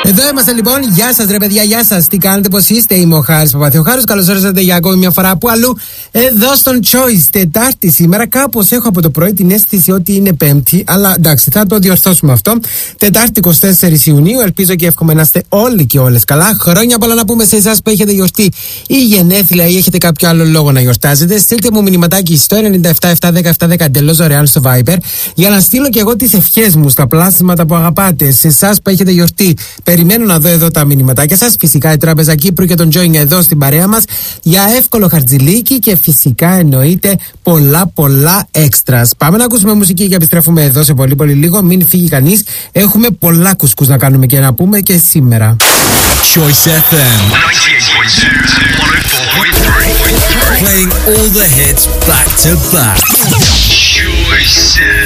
Εδώ είμαστε λοιπόν. Γεια σας ρε παιδιά, γεια σας. Τι κάνετε, πώς είστε? Είμαι ο Χάρης Παπαθεοχάρους. Καλώς ήρθατε για ακόμη μια φορά που αλλού. Εδώ στον Choice. Τετάρτη σήμερα. Κάπως έχω από το πρωί την αίσθηση ότι είναι Πέμπτη. Αλλά εντάξει, θα το διορθώσουμε αυτό. Τετάρτη 24 Ιουνίου. Ελπίζω και εύχομαι να είστε όλοι και όλες καλά. Χρόνια πολλά να πούμε σε εσάς που έχετε γιορτή ή γενέθλια ή έχετε κάποιο άλλο λόγο να γιορτάζετε. Στείλτε μου μηνυματάκι στο 97-710-710 εντελώς δωρεάν στο Viber για να στείλω και εγώ τις ευχές μου στα πλάσματα που αγαπάτε. Σε εσάς που έχετε γιορτή. Περιμένω να δω εδώ τα μηνυματάκια σας. Φυσικά η Τράπεζα Κύπρου και τον Join εδώ στην παρέα μας για εύκολο χαρτζηλίκι και φυσικά εννοείται πολλά έξτρας. Πάμε να ακούσουμε μουσική και επιστρέφουμε εδώ σε πολύ λίγο. Μην φύγει κανείς. Έχουμε πολλά κουσκούς να κάνουμε και να πούμε και σήμερα. Choice FM 98.2 104.3 Playing all the hits back to back. Choice